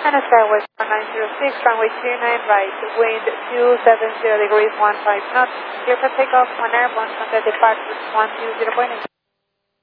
NSI West 1906, runway 29 right, wind 270 degrees 15 knots, clear for takeoff on airborne from the departure 120.8.